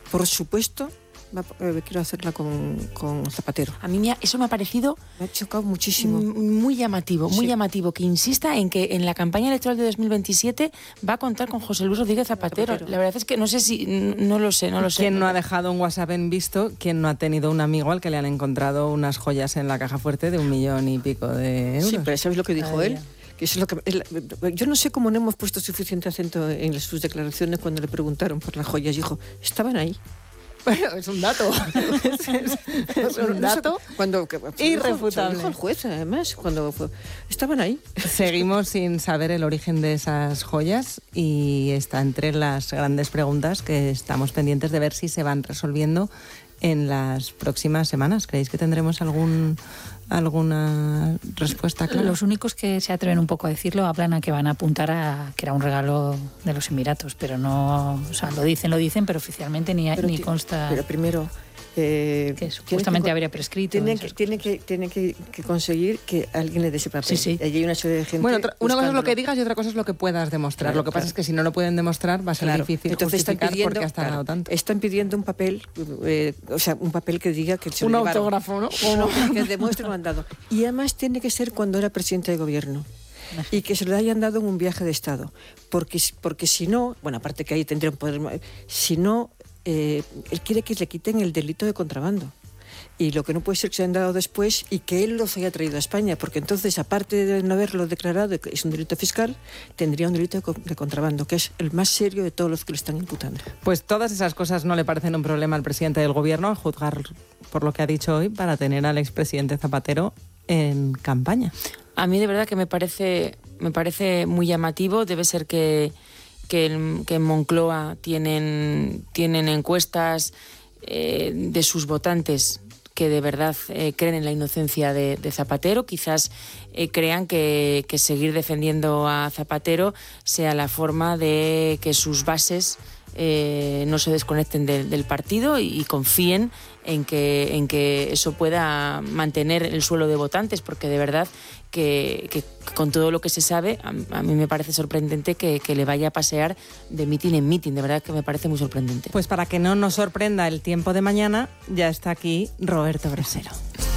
por supuesto, quiero hacerla con Zapatero. A mí eso me ha parecido... Me ha chocado muchísimo. Muy llamativo, muy llamativo, que insista en que en la campaña electoral de 2027 va a contar con José Luis Rodríguez Zapatero. La verdad es que no sé si... No lo sé. ¿Quién no ha dejado un WhatsApp en visto? ¿Quién no ha tenido un amigo al que le han encontrado unas joyas en la caja fuerte de 1 millón y pico de euros? Sí, pero ¿sabes lo que dijo él? Que eso es lo que, yo no sé cómo no hemos puesto suficiente acento en sus declaraciones cuando le preguntaron por las joyas. Dijo, estaban ahí. Bueno, es un dato. es un dato irrefutable. Dijo el juez, además, cuando estaban ahí. Seguimos sin saber el origen de esas joyas y está entre las grandes preguntas que estamos pendientes de ver si se van resolviendo en las próximas semanas. ¿Creéis que tendremos alguna respuesta clara? Los únicos que se atreven un poco a decirlo hablan a que van a apuntar a que era un regalo de los Emiratos, pero no, o sea, lo dicen, pero oficialmente ni consta. Pero primero que supuestamente habría prescrito. Tiene que conseguir que alguien le dé ese papel. Sí. Allí hay una serie de gente. Bueno, una cosa es lo que digas y otra cosa es lo que puedas demostrar. Lo que pasa es que si no lo pueden demostrar va a ser difícil. Entonces justificar porque has tardado tanto. Están pidiendo un papel, un papel que diga que se un lo autógrafo, ¿no? Que demuestre que lo han dado. Y además tiene que ser cuando era presidente de gobierno. Y que se lo hayan dado en un viaje de Estado. Porque si no, bueno, aparte que ahí tendría un poder, si no, él quiere que le quiten el delito de contrabando. Y lo que no puede ser que se hayan dado después y que él los haya traído a España, porque entonces, aparte de no haberlo declarado que es un delito fiscal, tendría un delito de contrabando, que es el más serio de todos los que le están imputando. Pues todas esas cosas no le parecen un problema al presidente del gobierno, a juzgar por lo que ha dicho hoy, para tener al expresidente Zapatero en campaña. A mí de verdad que me parece muy llamativo. Debe ser que en Moncloa tienen encuestas de sus votantes que de verdad creen en la inocencia de Zapatero. Quizás crean que seguir defendiendo a Zapatero sea la forma de que sus bases no se desconecten del partido y confíen en que eso pueda mantener el suelo de votantes, porque de verdad que con todo lo que se sabe, a mí me parece sorprendente que le vaya a pasear de mitin en mitin. De verdad que me parece muy sorprendente. Pues para que no nos sorprenda el tiempo de mañana, ya está aquí Roberto Brasero.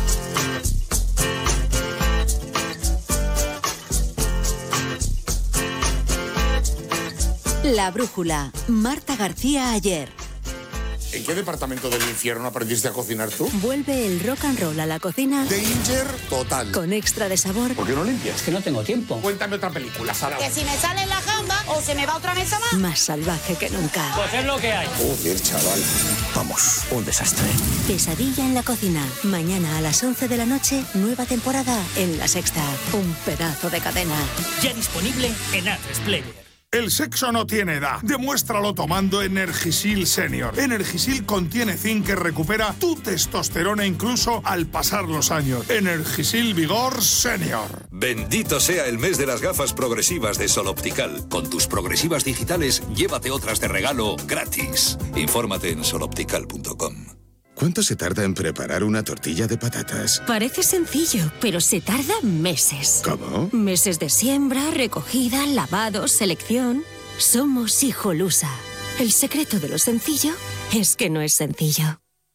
La brújula, Marta García Aller. ¿En qué departamento del infierno aprendiste a cocinar tú? Vuelve el rock and roll a la cocina. Danger total. Con extra de sabor. ¿Por qué no limpias? Es que no tengo tiempo. Cuéntame otra película, Sara. Que si me sale la gamba o se me va otra mesa más. Más salvaje que nunca. Pues es lo que hay. Joder, chaval. Vamos, un desastre. Pesadilla en la cocina. Mañana a las 11 de la noche, nueva temporada en La Sexta. Un pedazo de cadena. Ya disponible en A3 Player. El sexo no tiene edad. Demuéstralo tomando Energisil Senior. Energisil contiene zinc que recupera tu testosterona incluso al pasar los años. Energisil Vigor Senior. Bendito sea el mes de las gafas progresivas de Sol Optical. Con tus progresivas digitales, llévate otras de regalo gratis. Infórmate en soloptical.com. ¿Cuánto se tarda en preparar una tortilla de patatas? Parece sencillo, pero se tarda meses. ¿Cómo? Meses de siembra, recogida, lavado, selección. Somos Hijolusa. El secreto de lo sencillo es que no es sencillo.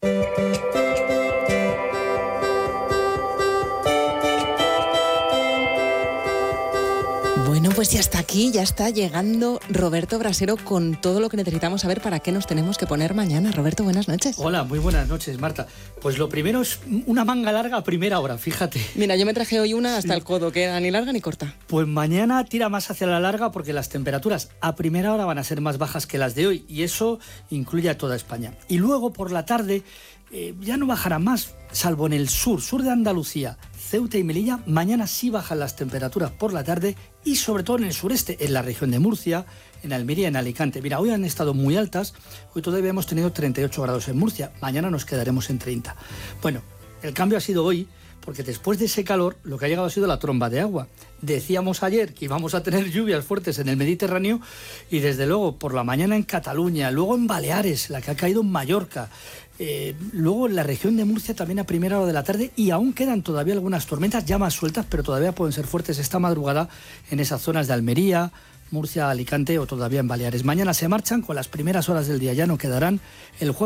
Bueno, pues ya está aquí, ya está llegando Roberto Brasero con todo lo que necesitamos saber para qué nos tenemos que poner mañana. Roberto, buenas noches. Hola, muy buenas noches, Marta. Pues lo primero es una manga larga a primera hora, fíjate. Mira, yo me traje hoy una hasta el codo, que era ni larga ni corta. Pues mañana tira más hacia la larga porque las temperaturas a primera hora van a ser más bajas que las de hoy y eso incluye a toda España. Y luego por la tarde ya no bajará más, salvo en el sur de Andalucía, Ceuta y Melilla. Mañana sí bajan las temperaturas por la tarde y sobre todo en el sureste, en la región de Murcia, en Almería, en Alicante. Mira, hoy han estado muy altas, hoy todavía hemos tenido 38 grados en Murcia, mañana nos quedaremos en 30. Bueno, el cambio ha sido hoy, porque después de ese calor lo que ha llegado ha sido la tromba de agua. Decíamos ayer que íbamos a tener lluvias fuertes en el Mediterráneo y desde luego por la mañana en Cataluña, luego en Baleares, la que ha caído en Mallorca, luego en la región de Murcia también a primera hora de la tarde y aún quedan todavía algunas tormentas ya más sueltas, pero todavía pueden ser fuertes esta madrugada en esas zonas de Almería, Murcia, Alicante o todavía en Baleares. Mañana se marchan con las primeras horas del día, ya no quedarán. El jueves